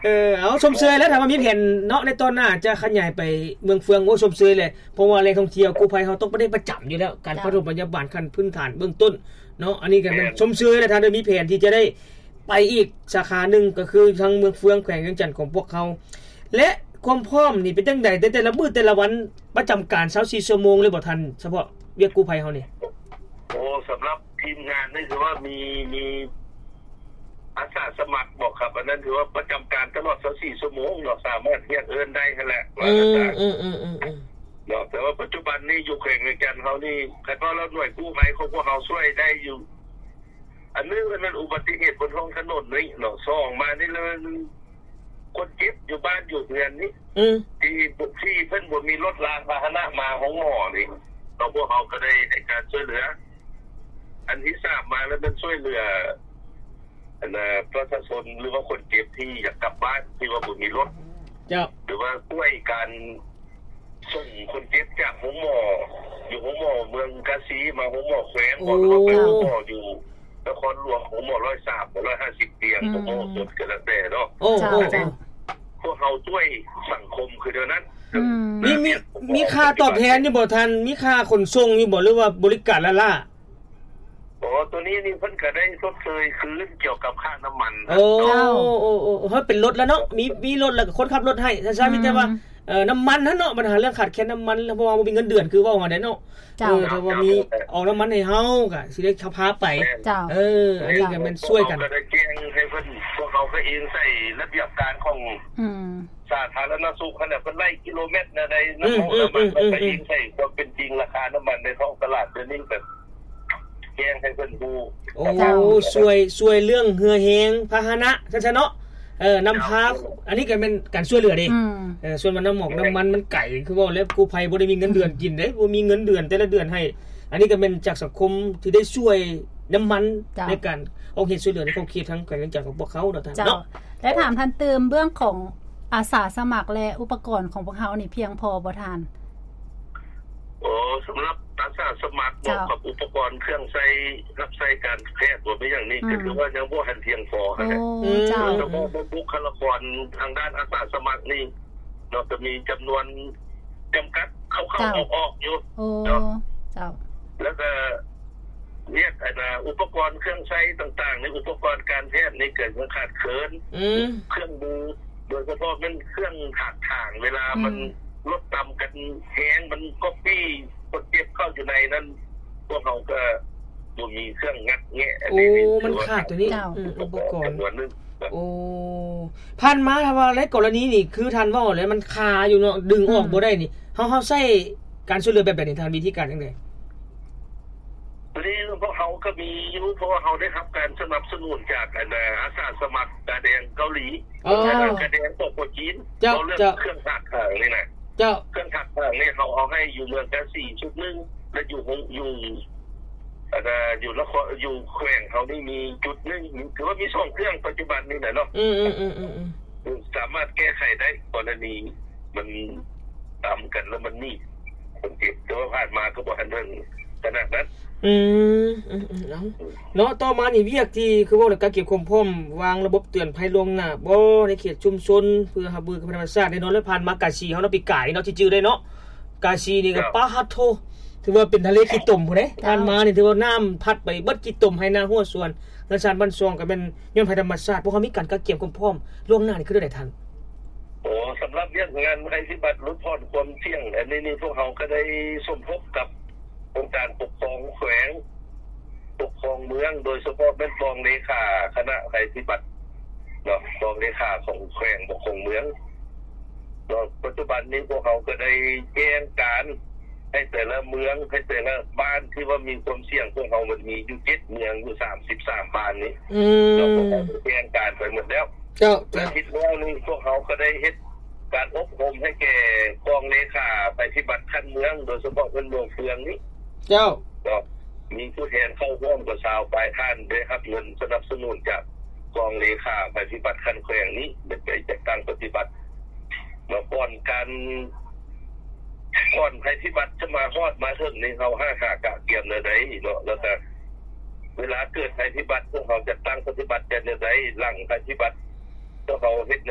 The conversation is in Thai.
เอาชมเชยแล้วถ้าว่ามีแผนเนาะในตอนหน้าจะขยายไปเมืองเฟืองโอ้ชมเชยเลยเพราะว่าแหล่งท่องเที่ยวกู้ภัยเฮาต้องได้ประจำอยู่แล้วการปฐมพยาบาลขั้นพื้นฐานเบื้องต้นเนาะอันนี้ก็มันชมเชยแล้วถ้าได้มีแผนที่จะได้ไปอีกสาขานึงก็คือทางเมืองเฟืองแขวงเวียงจันทน์ของพวกเขาและความพร้อมนี่เป็นจังได๋แต่ละมื้อแต่ละวันประจำการ24ชั่วโมงเลยบ่ทันเฉพาะเวียกกู้ภัยเฮานี่โอ้สำหรับทีมงานนี่คือว่ามีอาสาสมัครบอกครับอันนั้นถือว่าประจำการตลอด24ชั่วโมงเนาะสามารถเรียกเอิ้นได้นั่นแหละเนาะแต่ว่าปัจจุบันนี้อยู่แขวงเวียงจันทน์เฮานี่คันว่าเราหน่วยกู้ภัยของพวกเฮาช่วยได้อยู่อันนึงมันอุบัติเหตุบนท้องถนนนี่เนาะ2มานี่เลยคนเจ็บอยู่บ้านอยู่เรือนนี่ที่เพิ่นบ่มีรถรางพาหนะมาของหมอนี่เราพวกเฮาก็ได้ในการช่วยเหลืออันที่ทราบมาแล้วมันช่วยเหลือประชาชนหรือว่าคนเจ็บที่อยากกลับบ้านที่ว่าบ่มีรถเจ้าหรือว่าช่วยการส่งคนเจ็บจากโรงหมออยู่โรงหมอเมืองกาสีมาโรงหมอแขวงบ่ว่าไปโรงหมออยู่นครหลวงโรงหมอ130 150เตียงโรงหมอสดก็แล้วแต่เนาะพวกเฮาช่วยสังคมคือเดี๋ยวนั้นมีค่าตอบแทนอยู่บ่ทันมีค่าขนส่งอยู่บ่หรือว่าบริการล่ะตัวนี้นี่เพิ่นก็ได้ชดเชยคืนเกี่ยวกับค่าน้ำมันโอ้เฮ้ยเป็นรถแล้วเนาะมีรถแล้วก็คนขับรถให้ถ้าใช่มีแต่ว่าน้ำมันนั่นเนาะปัญหาเรื่องขาดแคลนน้ำมันเพราะว่าบ่มีเงินเดือนคือว่าว่าได้เนาะถ้าว่ามีออกน้ำมันให้เฮาก็สิได้พาไปอันนี้ก็มันช่วยกันก็ได้แจ้งให้เพิ่นพวกเราก็เองใส่ระเบียบการของสาธารณสุขขนาดเพิ่นไล่กิโลเมตรใดน้ำมันก็เองใส่ความเป็นจริงราคาน้ำมันในท้องตลาดเดี๋ยวนี้แบบแจ้งให้เพิ่นดูช่วยเรื่องเหือแฮงพาหนะซั่นๆเนาะนำพาอันนี้ก็เป็นการช่วยเหลือดิส่วนมันน้ำหมอกน้ำมันมันไก่คือว่าแล้วกู้ภัยบ่ได้มีเงินเดือนกินเด้บ่มีเงินเดือนแต่ละเดือนให้อันนี้ก็เป็นจากสังคมที่ได้ช่วยน้ำมันในการเอาเหตุช่วยเหลือในครอบครัวทั้งการจัดของพวกเขาเนาะและถามท่านเติมเรื่องของอาสาสมัครและอุปกรณ์ของพวกเฮานี่เพียงพอบ่ท่านสำหรับอาสาสมัครกับอุปกรณ์เครื่องใช้รับใช้การแพทย์บ่เป็นอย่างนี้ก็คือว่ายังบ่ทันเพียงพอนะเฉพาะบุคลากรทางด้านอาสาสมัครนี่เนาะจะมีจำนวนจำกัดเข้าๆออกๆอยู่เนาะแล้วก็เนี่ยอุปกรณ์เครื่องใช้ต่างๆในอุปกรณ์การแพทย์นี่เกิดขาดเขินเครื่องมือโดยเฉพาะมันเครื่องถักถ่างเวลามันรถต่ำกันแห้งมันก็ปี้คนเจ็บเข้าอยู่ในนั้นพวกเขาก็บ่มีเครื่องงัดแงะมันขาดตัวนี้อุปกรณ์ผ่านมาถ้าว่าในกรณีนี่คือท่านว่าแล้วมันคาอยู่เนาะดึงออกบ่ได้นี่เฮาใช้การช่วยเหลือแบบนี้ทางวิธีการจังได๋ตัวนี้พวกเขาก็มีอยู่เพราะว่าเขาได้รับการสนับสนุนจากอาสาสมัครกาแดงเกาหลีกาแดงตกจีนเขาเรื่องเครื่องถักถ่างนี่นะเครื่องถักถ่างนี่เขาเอาให้อยู่เมืองกาสีชุดนึงและอยู่แล้วอยู่แขวงเขานี่มีจุดนึงถือว่ามี2เครื่องปัจจุบันนี่แหละเนาะสามารถแก้ไขได้กรณีมันตามกันแล้วมันนี่คนเจ็บแต่ว่าผ่านมาก็บ่ทันถึงขนาดนั้นเนาะต่อมานี่เวียกที่คือว่าการเก็บความพร้อมวางระบบเตือนภัยล่วงหน้าบ่ในเขตชุมชนเพื่อรับมือกับธรรมชาติได้เนาะแล้วผ่านมากาชีเฮาเนาะปีกายเนาะที่จื้อได้เนาะกาชีนี่ก็ปาฮัดโทถือว่าเป็นทะเลขี้ตมพุ่นเด้ผ่านมานี่ถือว่าน้ำพัดไปเบิดขี้ตมให้นาหัวสวนธรรมชาติบ้านซองก็เป็นย้อนภัยธรรมชาติพวกเฮามีการเก็บความพร้อมล่วงหน้านี่คือได้ทันสำหรับเรื่องงานภัยพิบัติลดทอนความเสี่ยงอันนี้พวกเฮาก็ได้สมทบกับองค์การปกครองแขวงปกครองเมืองโดยเฉพาะเป็นรองเลขาคณะภัยพิบัติเนาะรองเลขาของแขวงปกครองเมืองเนาะปัจจุบันนี้พวกเขาก็ได้แจ้งการให้แต่ละเมืองให้แต่ละบ้านที่ว่ามีความเสี่ยงพวกเขามันมีอยู่7เมืองอยู่33บ้านนี้เราพวกเขาแจ้งการไปหมดแล้วและทิศแล้วนี่พวกเขาก็ได้เฮ็ดการอบรมให้แก่กองเลขาภัยพิบัติขั้นเมืองโดยเฉพาะเป็นเมืองเฟืองนี้มีผู้แทนเข้าร่วมกับชาวปลายท่านได้รับเงินสนับสนุนจากกองเลขาภัยพิบัติขั้นแขวงนี้เป็นไปจัดการปฏิบัติมาก่อนภัยพิบัติจะมาฮอดมาถึงนี่เขา5ขากะเกียมเลยได้เนาะแล้วแต่เวลาเกิดภัยพิบัติพวกเขาจะตั้งปฏิบัติกันได้หลังภัยพิบัติพวกเขาเฮ็ด